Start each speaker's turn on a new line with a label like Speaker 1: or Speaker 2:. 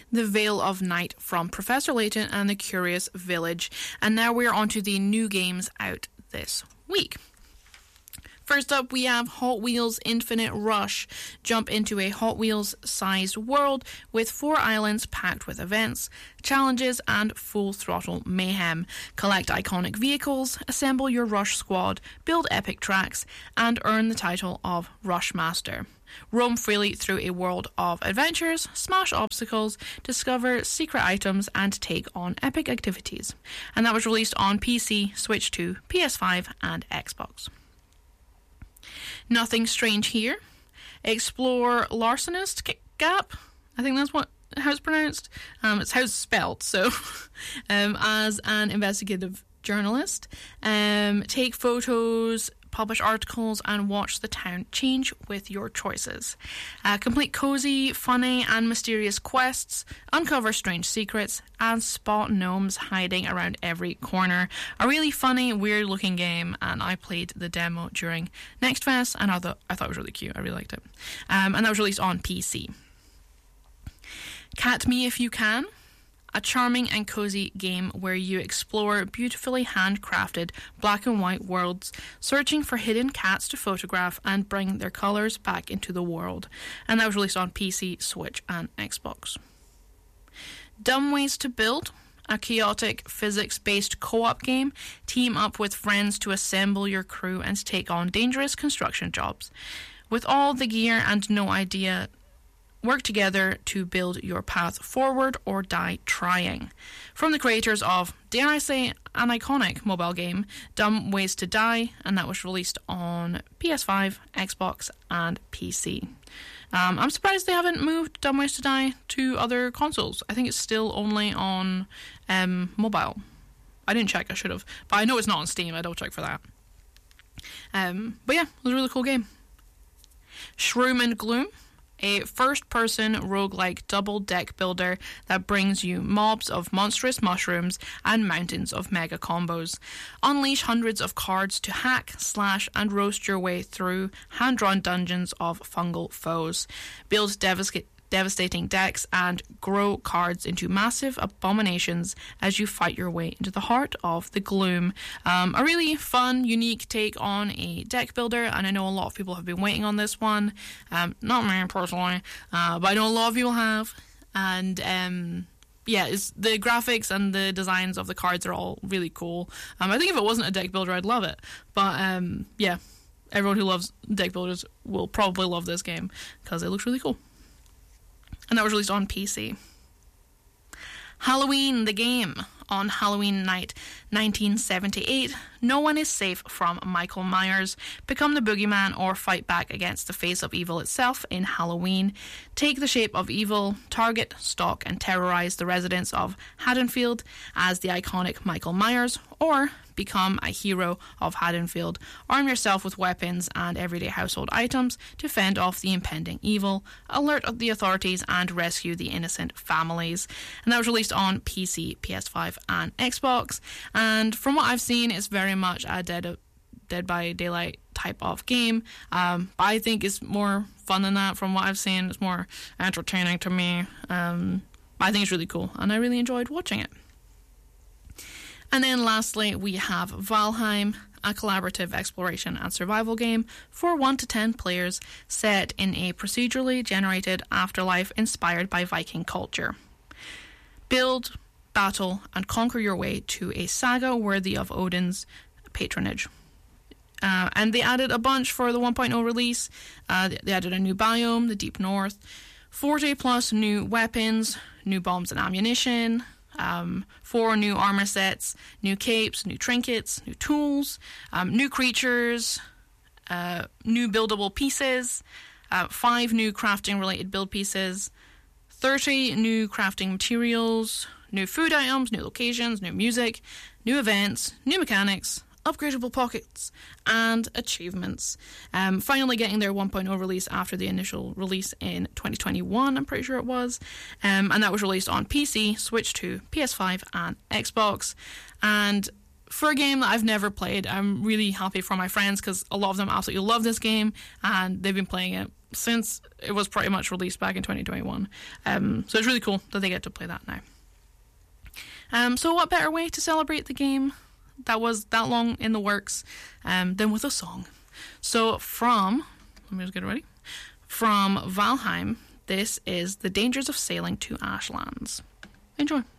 Speaker 1: The Veil of Night from Professor Layton and the Curious Village. And now we're on to the new games out this week. First up, we have Hot Wheels Infinite Rush. Jump into a Hot Wheels-sized world with 4 islands packed with events, challenges, and full-throttle mayhem. Collect iconic vehicles, assemble your Rush squad, build epic tracks, and earn the title of Rush Master. Roam freely through a world of adventures, smash obstacles, discover secret items, and take on epic activities. And that was released on PC, Switch 2, PS5, and Xbox. Nothing Strange Here. Explore Larcenist Gap. I think that's how it's pronounced. It's how it's spelled. So, as an investigative journalist, take photos, publish articles, and watch the town change with your choices. Complete cozy, funny, and mysterious quests, uncover strange secrets, and spot gnomes hiding around every corner. A really funny, weird-looking game, and I played the demo during Next Fest, and I thought it was really cute. I really liked it. And that was released on PC. Cat Me If You Can. A charming and cozy game where you explore beautifully handcrafted black and white worlds, searching for hidden cats to photograph and bring their colours back into the world. And that was released on PC, Switch, and Xbox. Dumb Ways to Build. A chaotic, physics-based co-op game. Team up with friends to assemble your crew and take on dangerous construction jobs. With all the gear and no idea, work together to build your path forward or die trying. From the creators of, dare I say, an iconic mobile game, Dumb Ways to Die, and that was released on PS5, Xbox, and PC. I'm surprised they haven't moved Dumb Ways to Die to other consoles. I think it's still only on mobile. I didn't check, I should have. But I know it's not on Steam, I double check for that. But yeah, it was a really cool game. Shroom and Gloom. A first-person roguelike double deck builder that brings you mobs of monstrous mushrooms and mountains of mega combos. Unleash hundreds of cards to hack, slash, and roast your way through hand-drawn dungeons of fungal foes. Build devastating decks and grow cards into massive abominations as you fight your way into the heart of the gloom. A really fun, unique take on a deck builder, and I know a lot of people have been waiting on this one. Not me personally, but I know a lot of people have. And it's the graphics and the designs of the cards are all really cool. I think if it wasn't a deck builder, I'd love it. But everyone who loves deck builders will probably love this game because it looks really cool. And that was released on PC. Halloween, the game. On Halloween night 1978, no one is safe from Michael Myers. Become the boogeyman or fight back against the face of evil itself in Halloween. Take the shape of evil, target, stalk, and terrorize the residents of Haddonfield as the iconic Michael Myers, or become a hero of Haddonfield. Arm yourself with weapons and everyday household items to fend off the impending evil, alert the authorities, and rescue the innocent families. And that was released on PC, PS5, and Xbox. And from what I've seen, it's very much a Dead by Daylight type of game. I think it's more fun than that. From what I've seen, it's more entertaining to me. I think it's really cool, and I really enjoyed watching it. And then lastly, we have Valheim, a collaborative exploration and survival game for 1 to 10 players set in a procedurally generated afterlife inspired by Viking culture. Build, battle, and conquer your way to a saga worthy of Odin's patronage. And they added a bunch for the 1.0 release. They added a new biome, the Deep North, 40 plus new weapons, new bombs and ammunition, 4 new armor sets, new capes, new trinkets, new tools, new creatures, new buildable pieces, 5 new crafting related build pieces, 30 new crafting materials, new food items, new locations, new music, new events, new mechanics, upgradable pockets, and achievements. Finally getting their 1.0 release after the initial release in 2021, I'm pretty sure it was. And that was released on PC, Switch 2, PS5, and Xbox. And for a game that I've never played, I'm really happy for my friends because a lot of them absolutely love this game and they've been playing it since it was pretty much released back in 2021. So it's really cool that they get to play that now. So what better way to celebrate the game that was that long in the works than with a song? So let me just get it ready. From Valheim, this is The Dangers of Sailing to Ashlands. Enjoy.